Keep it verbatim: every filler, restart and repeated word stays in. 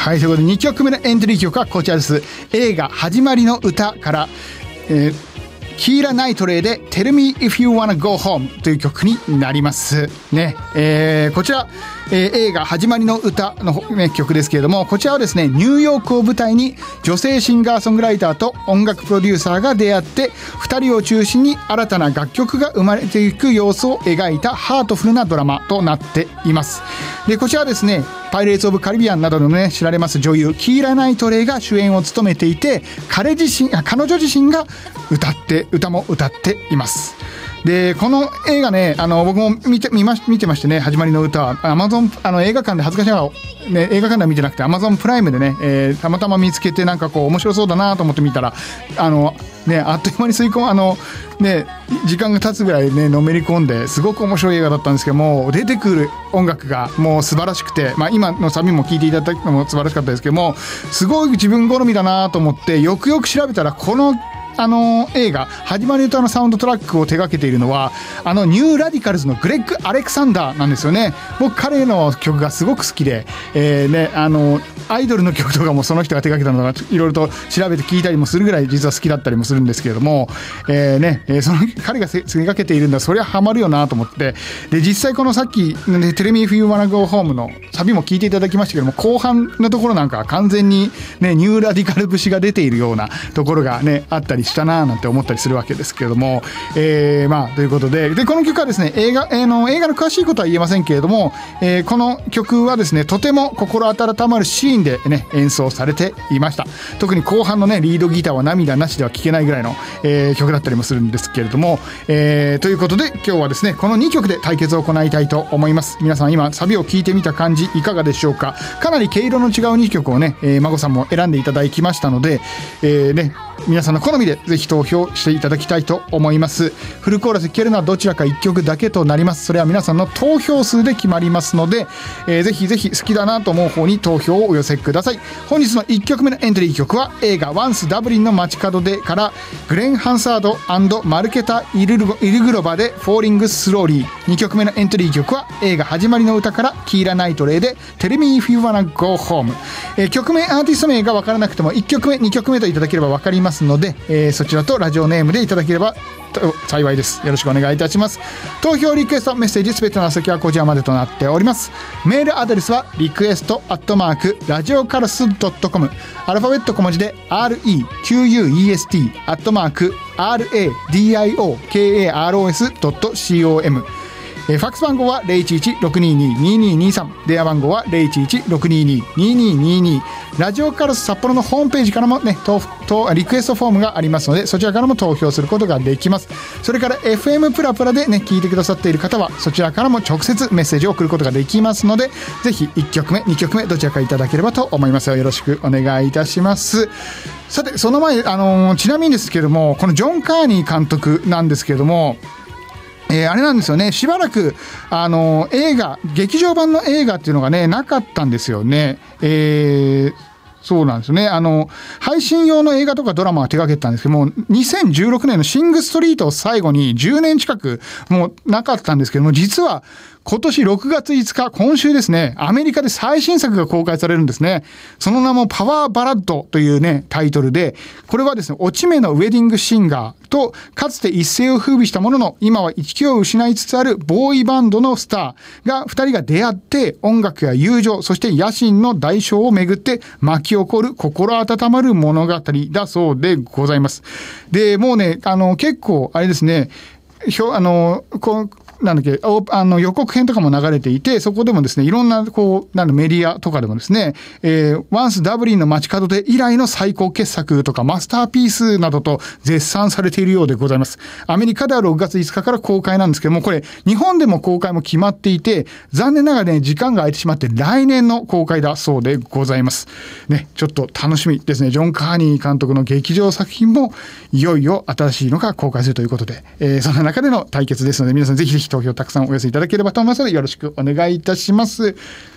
はい、ということでにきょくめのエントリー曲はこちらです。映画始まりの歌から、えーキーラ・ナイトレイで Tell Me If You Wanna Go Home という曲になりますね。えー、こちら、えー、映画始まりの歌の、ね、曲ですけれども、こちらはですね、ニューヨークを舞台に女性シンガーソングライターと音楽プロデューサーが出会ってふたりを中心に新たな楽曲が生まれていく様子を描いたハートフルなドラマとなっています。で、こちらはですね、パイレーツ・オブ・カリビアンなどのね、知られます女優キーラ・ナイトレイが主演を務めていて、彼自身、彼女自身が歌って歌も歌っています。で、この映画ね、あの僕も見て見ま見てましてね、始まりの歌はアマゾン、あの映画館で恥ずかしながら、ね、映画館では見てなくてアマゾンプライムでね、えー、たまたま見つけて、なんかこう面白そうだなと思って見たら、あのね、あっという間に吸い込む、あのね、時間が経つぐらいね、のめり込んで、すごく面白い映画だったんですけども、出てくる音楽がもう素晴らしくて、まあ今のサビも聴いていただくのも素晴らしかったですけども、すごい自分好みだなと思って、よくよく調べたら、このあの映画始まりの歌のサウンドトラックを手掛けているのはあのニューラディカルズのグレッグ・アレクサンダーなんですよね。僕彼の曲がすごく好きで、えーね、あのアイドルの曲とかもその人が手掛けたのがいろいろと調べて聞いたりもするぐらい実は好きだったりもするんですけれども、えーね、その彼が手掛けているんだ、そりゃハマるよなと思って、で実際このさっき、ね、テレミーフィーワナゴーホームのサビも聞いていただきましたけども、後半のところなんか完全に、ね、ニューラディカル節が出ているようなところが、ね、あったりしたななんて思ったりするわけですけれども、えー、まあということで、でこの曲はですね、映画、えー、の映画の詳しいことは言えませんけれども、えー、この曲はですね、とても心温まるシーンで、ね、演奏されていました。特に後半のね、リードギターは涙なしでは聴けないぐらいの、えー、曲だったりもするんですけれども、えー、ということで今日はですね、このにきょくで対決を行いたいと思います。皆さん今サビを聴いてみた感じいかがでしょうか。かなり毛色の違うにきょくをね、えー、孫さんも選んでいただきましたので、えーね、皆さんの好みでぜひ投票していただきたいと思います。フルコーラス聴けるのはどちらかいっきょくだけとなります。それは皆さんの投票数で決まりますので、えー、ぜひぜひ好きだなと思う方に投票をお寄せください。本日のいっきょくめのエントリー曲は映画ワンスダブリンの街角でからグレン・ハンサード&マルケタ・イルグロバでフォーリング・スローリー。にきょくめのエントリー曲は映画始まりの歌からキーラ・ナイトレイで Tell Me If You Wanna Go Home。えー、曲名アーティスト名が分からなくてもいっきょくめにきょくめといただければ分かりますので、えー、そちらとラジオネームでいただければ幸いです。よろしくお願いいたします。投票リクエストメッセージすべての先はこちらまでとなっております。メールアドレスはリクエストアットマークラジオカルスドットコム、アルファベット小文字で アールイーキューユーイーエスティー アットマーク アールエーディーアイオーケーエーアールオーエスドットコム。えー、ファックス番号は ゼロいちいち ろくにーにー にーにーにーさん、電話番号は ゼロいちいち ろくにーにー にーにーにーにー。ラジオカルス札幌のホームページからもね、ととリクエストフォームがありますので、そちらからも投票することができます。それから エフエム プラプラでね、聞いてくださっている方はそちらからも直接メッセージを送ることができますので、ぜひいっきょくめにきょくめどちらかいただければと思いますよ。よろしくお願いいたします。さてその前、あのー、ちなみにですけれども、このジョン・カーニー監督なんですけれども、えー、あれなんですよね、しばらくあの映画劇場版の映画っていうのがねなかったんですよね。えーそうなんですね。あの配信用の映画とかドラマは手掛けてたんですけども、にせんじゅうろくねんのシングストリートを最後にじゅうねん近くもうなかったんですけども、実は今年ろくがついつか、今週ですね、アメリカで最新作が公開されるんですね。その名もパワーバラッドというねタイトルで、これはですね、落ち目のウェディングシンガーとかつて一世を風靡したものの今は勢いを失いつつあるボーイバンドのスターがふたりが出会って、音楽や友情、そして野心の代償をめぐって巻き起こる心温まる物語だそうでございます。でもうね、あの結構あれですね、ひょあのこうなんだっけ、あの予告編とかも流れていて、そこでもですね、いろんなこうなんだメディアとかでもですね、えー、ワンスダブリンの街角で以来の最高傑作とかマスターピースなどと絶賛されているようでございます。アメリカではろくがついつかから公開なんですけども、これ日本でも公開も決まっていて、残念ながらね時間が空いてしまって来年の公開だそうでございますね。ちょっと楽しみですね。ジョン・カーニー監督の劇場作品もいよいよ新しいのが公開するということで、えー、その中での対決ですので、皆さんぜひぜひ投票たくさんお寄せいただければと思いますので、よろしくお願いいたします。